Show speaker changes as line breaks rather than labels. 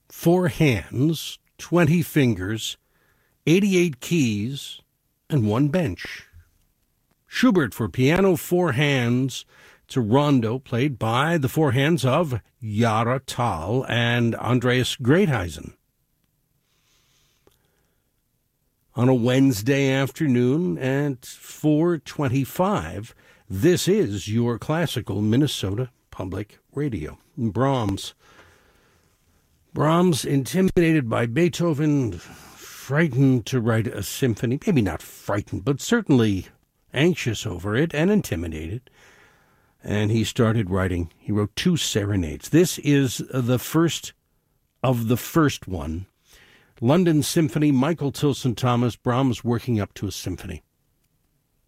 4 hands, 20 fingers, 88 keys, and 1 bench. Schubert for piano, 4 hands. It's a rondo played by the 4 hands of Yara Tal and Andreas Greithuisen. On a Wednesday afternoon at 4:25, this is your classical Minnesota Public Radio. Brahms, intimidated by Beethoven, frightened to write a symphony, maybe not frightened, but certainly anxious over it and intimidated. And he started writing. He wrote 2 serenades. This is the first of the first one. London Symphony, Michael Tilson Thomas, Brahms working up to a symphony.